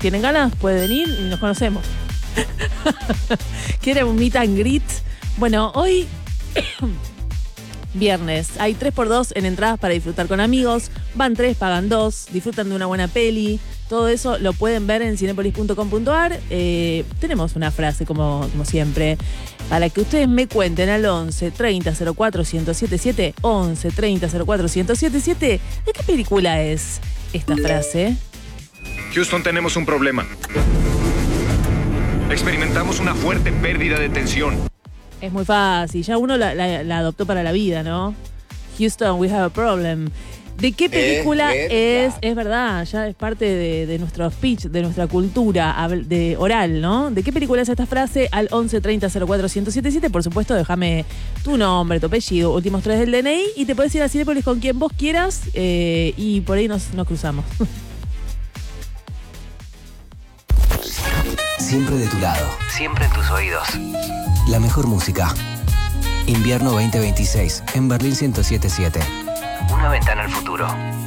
tienen ganas, pueden venir y nos conocemos. ¿Quieren un meet and greet? Bueno, hoy... Viernes, hay 3x2 en entradas para disfrutar con amigos, van 3, pagan 2, disfrutan de una buena peli, todo eso lo pueden ver en cinepolis.com.ar. Tenemos una frase como siempre, para que ustedes me cuenten al 11 30 04 1077, 11 30 04 1077, ¿de qué película es esta frase? Houston, tenemos un problema. Experimentamos una fuerte pérdida de tensión. Es muy fácil, ya uno la adoptó para la vida, ¿no? Houston, we have a problem. ¿De qué película es? Es verdad, ya es parte de nuestro speech, de nuestra cultura de oral, ¿no? ¿De qué película es esta frase? Al 11 30 04 1077, por supuesto, déjame tu nombre, tu apellido, últimos 3 del DNI y te puedes ir a Cinépolis con quien vos quieras y por ahí nos cruzamos. Siempre de tu lado. Siempre en tus oídos. La mejor música. Invierno 2026 en Berlín 107.7. Una ventana al futuro.